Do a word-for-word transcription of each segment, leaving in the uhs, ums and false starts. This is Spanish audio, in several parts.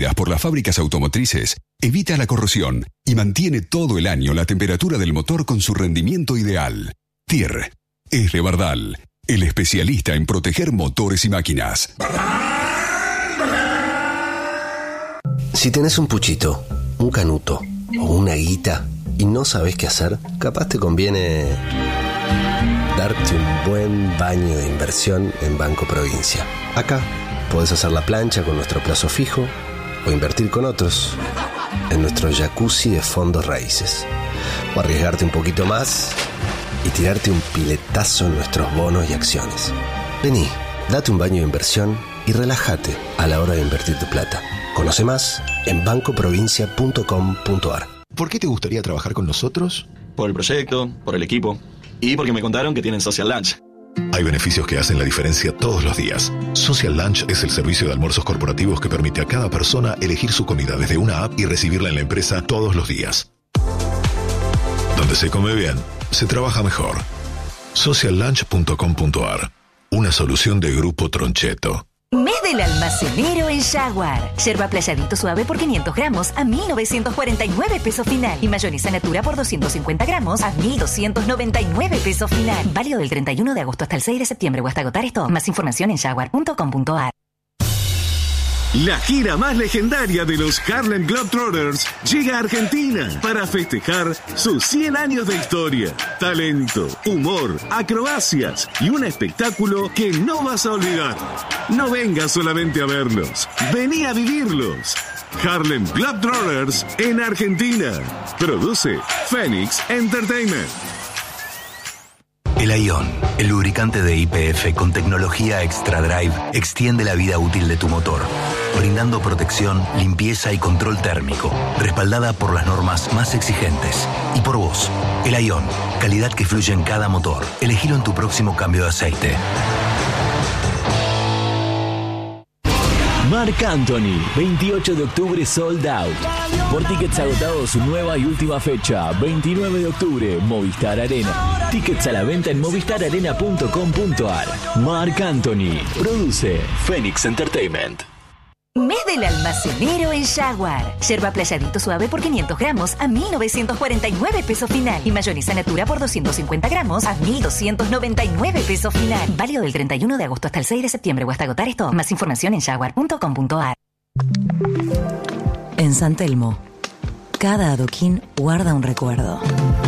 por las fábricas automotrices, evita la corrosión y mantiene todo el año la temperatura del motor con su rendimiento ideal. T I R es de Bardal, el especialista en proteger motores y máquinas. Si tenés un puchito, un canuto o una guita y no sabés qué hacer, capaz te conviene darte un buen baño de inversión en Banco Provincia. Acá podés hacer la plancha con nuestro plazo fijo o invertir con otros en nuestro jacuzzi de fondos raíces. O arriesgarte un poquito más y tirarte un piletazo en nuestros bonos y acciones. Vení, date un baño de inversión y relájate a la hora de invertir tu plata. Conoce más en banco provincia punto com punto a r. ¿Por qué te gustaría trabajar con nosotros? Por el proyecto, por el equipo y porque me contaron que tienen Social Lunch. Hay beneficios que hacen la diferencia todos los días. Social Lunch es el servicio de almuerzos corporativos que permite a cada persona elegir su comida desde una app y recibirla en la empresa todos los días. Donde se come bien, se trabaja mejor. social lunch punto com punto a r. Una solución de Grupo Troncheto. Mes del almacenero en Jaguar. Yerba playadito suave por quinientos gramos a mil novecientos cuarenta y nueve pesos final. Y mayonesa natura por doscientos cincuenta gramos a mil doscientos noventa y nueve pesos final. Válido del treinta y uno de agosto hasta el seis de septiembre o hasta agotar esto. Más información en jaguar punto com punto a r. La gira más legendaria de los Harlem Globetrotters llega a Argentina para festejar sus cien años de historia, talento, humor, acrobacias y un espectáculo que no vas a olvidar. No vengas solamente a verlos, vení a vivirlos. Harlem Globetrotters en Argentina. Produce Phoenix Entertainment. El Aion, el lubricante de Y P F con tecnología Extra Drive, extiende la vida útil de tu motor, brindando protección, limpieza y control térmico, respaldada por las normas más exigentes. Y por vos, el Aion, calidad que fluye en cada motor. Elegilo en tu próximo cambio de aceite. Marc Anthony, veintiocho de octubre sold out. Por tickets agotados, su nueva y última fecha, veintinueve de octubre, Movistar Arena. Tickets a la venta en movistar arena punto com punto a r. Marc Anthony, produce Phoenix Entertainment. Mes del almacenero en Jaguar. Yerba playadito suave por quinientos gramos a mil novecientos cuarenta y nueve pesos final. Y mayonesa natura por doscientos cincuenta gramos a mil doscientos noventa y nueve pesos final. Válido del treinta y uno de agosto hasta el seis de septiembre o hasta agotar esto. Más información en jaguar punto com punto a r. En San Telmo, cada adoquín guarda un recuerdo.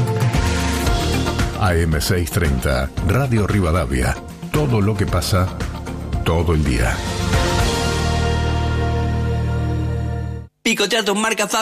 A M seiscientos treinta, Radio Rivadavia. Todo lo que pasa, todo el día. Picoteatos marca